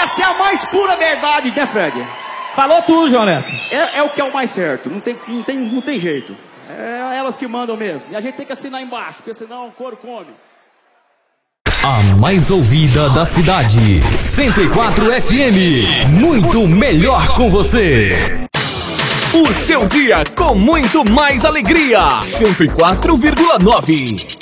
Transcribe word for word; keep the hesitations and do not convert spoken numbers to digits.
Essa é a mais pura verdade, né, Fred? Falou tudo, João Neto. É, é o que é o mais certo, não tem, não tem, não tem jeito. É elas que mandam mesmo. E a gente tem que assinar embaixo, porque senão o couro come. A mais ouvida da cidade. cento e quatro F M. Muito melhor com você. O seu dia com muito mais alegria. cento e quatro vírgula nove.